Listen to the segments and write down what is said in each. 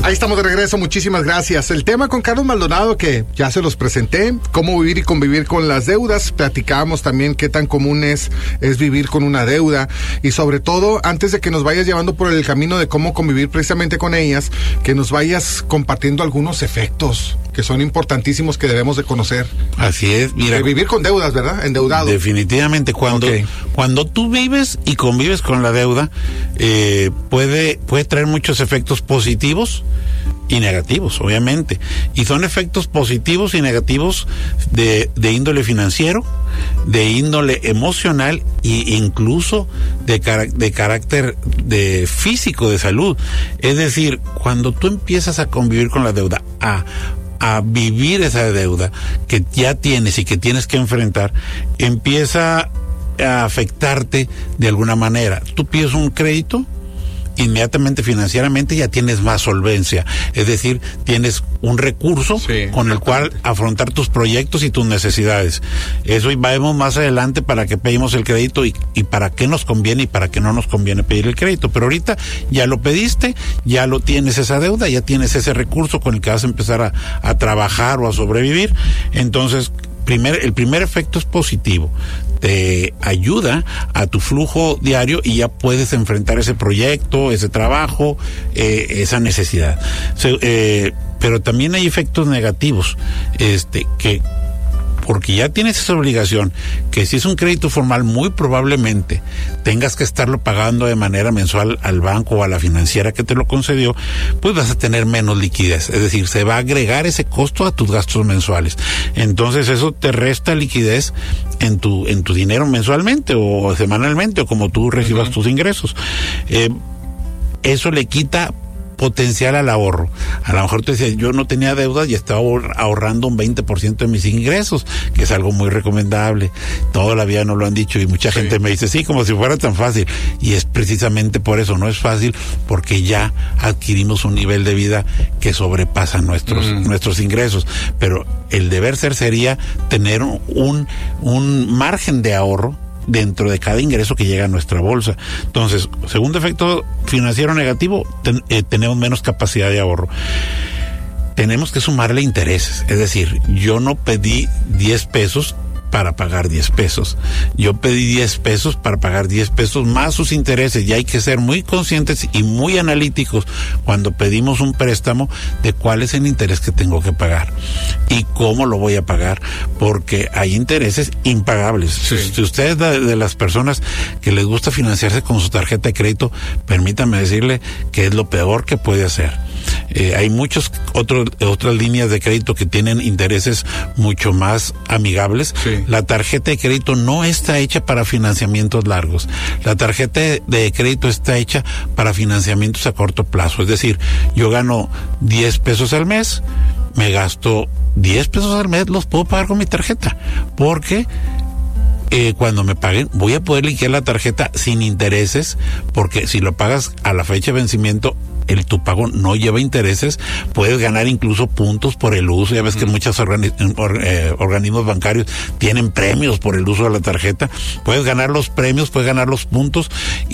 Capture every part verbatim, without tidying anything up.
Ahí estamos de regreso, muchísimas gracias. El tema con Carlos Maldonado, que ya se los presenté, cómo vivir y convivir con las deudas. Platicábamos también qué tan común es, es vivir con una deuda. Y sobre todo, antes de que nos vayas llevando por el camino de cómo convivir precisamente con ellas, que nos vayas compartiendo algunos efectos que son importantísimos que debemos de conocer. Así es, mira. De vivir con deudas, ¿verdad? Endeudado. Definitivamente, cuando, okay. cuando tú vives y convives con la deuda, eh, puede, puede traer muchos efectos positivos y negativos, obviamente. Y son efectos positivos y negativos de, de índole financiero, de índole emocional e incluso de, car- de carácter de físico, de salud. Es decir, cuando tú empiezas a convivir con la deuda, a a vivir esa deuda que ya tienes y que tienes que enfrentar, empieza a afectarte de alguna manera. Tú pides un crédito, inmediatamente financieramente ya tienes más solvencia, es decir, tienes un recurso sí, con el cual afrontar tus proyectos y tus necesidades. Eso vemos más adelante para qué pedimos el crédito y, y para qué nos conviene y para qué no nos conviene pedir el crédito, pero ahorita ya lo pediste, ya lo tienes esa deuda, ya tienes ese recurso con el que vas a empezar a, a trabajar o a sobrevivir. Entonces, primer, el primer efecto es positivo. Te ayuda a tu flujo diario y ya puedes enfrentar ese proyecto, ese trabajo, eh, esa necesidad. Se, eh, pero también hay efectos negativos, este, que porque ya tienes esa obligación, que si es un crédito formal, muy probablemente tengas que estarlo pagando de manera mensual al banco o a la financiera que te lo concedió, pues vas a tener menos liquidez, es decir, se va a agregar ese costo a tus gastos mensuales. Entonces eso te resta liquidez en tu en tu dinero mensualmente o semanalmente o como tú recibas uh-huh. tus ingresos. Eh, eso le quita potencial al ahorro. A lo mejor te decía, yo no tenía deudas y estaba ahorrando un veinte por ciento de mis ingresos, que es algo muy recomendable. Toda la vida nos lo han dicho y mucha sí. gente me dice, sí, como si fuera tan fácil. Y es precisamente por eso, no es fácil, porque ya adquirimos un nivel de vida que sobrepasa nuestros, mm. nuestros ingresos. Pero el deber ser sería tener un, un margen de ahorro dentro de cada ingreso que llega a nuestra bolsa. Entonces, segundo efecto financiero negativo, ten, eh, tenemos menos capacidad de ahorro. Tenemos que sumarle intereses, es decir, yo no pedí diez pesos para pagar diez pesos. Yo pedí diez pesos para pagar diez pesos más sus intereses, y hay que ser muy conscientes y muy analíticos cuando pedimos un préstamo de cuál es el interés que tengo que pagar y cómo lo voy a pagar, porque hay intereses impagables. Sí. Si, si usted es de, de las personas que les gusta financiarse con su tarjeta de crédito, permítame decirle que es lo peor que puede hacer. Eh, hay muchos otros otras líneas de crédito que tienen intereses mucho más amigables. Sí. La tarjeta de crédito no está hecha para financiamientos largos. La tarjeta de crédito está hecha para financiamientos a corto plazo. Es decir, yo gano diez pesos al mes, me gasto diez pesos al mes, los puedo pagar con mi tarjeta, porque Eh, cuando me paguen voy a poder liquidar la tarjeta sin intereses, porque si lo pagas a la fecha de vencimiento, el tu pago no lleva intereses, puedes ganar incluso puntos por el uso. Ya ves que muchos organi- or, eh, organismos bancarios tienen premios por el uso de la tarjeta, puedes ganar los premios, puedes ganar los puntos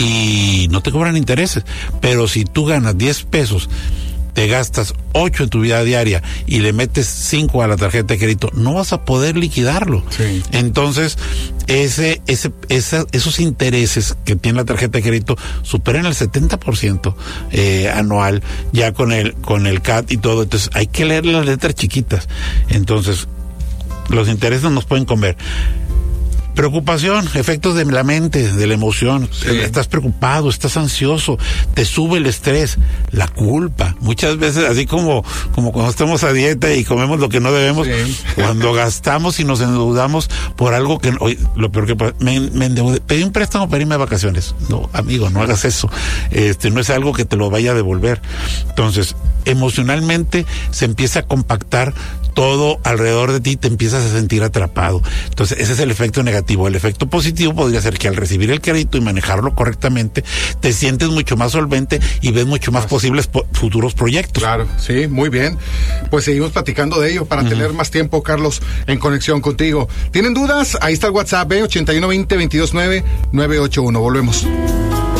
y no te cobran intereses. Pero si tú ganas diez pesos, te gastas ocho en tu vida diaria y le metes cinco a la tarjeta de crédito, no vas a poder liquidarlo. Sí. Entonces, ese, ese, esa, esos intereses que tiene la tarjeta de crédito superan el setenta por ciento eh, anual, ya con el, con el C A T y todo. Entonces, hay que leer las letras chiquitas. Entonces, los intereses nos pueden comer. Preocupación, efectos de la mente, de la emoción. Sí. Estás preocupado, estás ansioso, te sube el estrés, la culpa. Muchas veces, así como, como cuando estamos a dieta y comemos lo que no debemos, sí. cuando gastamos y nos endeudamos por algo que, oye, lo peor que pasa, me, me endeudé, pedí un préstamo para irme de vacaciones. No, amigo, no hagas eso. Este, no es algo que te lo vaya a devolver. Entonces, emocionalmente se empieza a compactar todo alrededor de ti, te empiezas a sentir atrapado. Entonces, ese es el efecto negativo. El efecto positivo podría ser que al recibir el crédito y manejarlo correctamente, te sientes mucho más solvente y ves mucho más posibles po- futuros proyectos. Claro, sí, muy bien. Pues seguimos platicando de ello para uh-huh. tener más tiempo, Carlos, en conexión contigo. ¿Tienen dudas? Ahí está el WhatsApp, ¿eh? ochenta y uno veinte veintidós nueve nueve ocho uno. Volvemos.